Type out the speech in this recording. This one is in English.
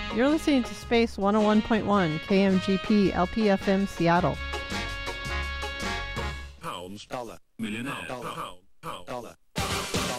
You're listening to Space 101.1 KMGP LPFM Seattle. Pounds, dollar, millionaire, dollar, pound, dollar.